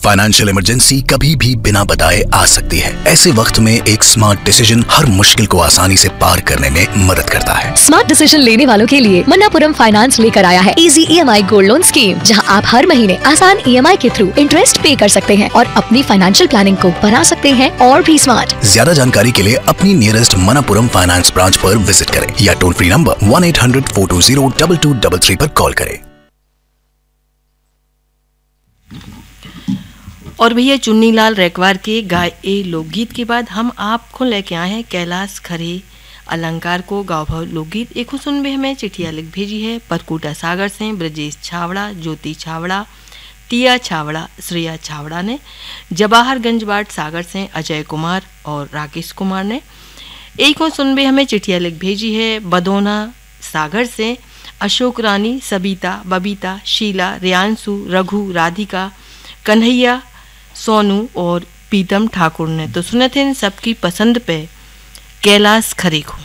Financial emergency कभी भी बिना बताए आ सकती है। ऐसे वक्त में एक स्मार्ट डिसीजन हर मुश्किल को आसानी से पार करने में मदद करता है। स्मार्ट डिसीजन लेने वालों के लिए मन्नापुरम फाइनेंस लेकर आया है easy EMI gold loan scheme, जहां आप हर महीने आसान EMI के थ्रू इंटरेस्ट पे कर सकते हैं और अपनी फाइनेंशियल प्लानिंग को बना सकते हैं और भी स्मार्ट। ज्यादा जानकारी के लिए अपनी नियरेस्ट मन्नापुरम फाइनेंस ब्रांच पर विजिट करें या टोल फ्री नंबर 1-800-420-2233 पर कॉल करें। और भैया चुन्नीलाल रैकवार के गाए लोकगीत के बाद हम आपको लेके आए हैं कैलाश खरे अलंकार को गाँव भाव लोकगीत। एक सुन भी हमें चिट्ठिया लिख भेजी है परकोटा सागर से ब्रजेश छावड़ा, ज्योति छावड़ा, टिया छावड़ा, श्रेया छावड़ा ने। जवाहरगंज बाट सागर से अजय कुमार और राकेश कुमार ने। एक और सुन भी हमें चिट्ठिया लिख भेजी है बदौना सागर से अशोक रानी, सबिता, बबीता, शीला, रियांशु, रघु, राधिका, कन्हैया, सोनू और पीतम ठाकुर ने। तो सुने थे इन सबकी पसंद पे कैलाश खरे को।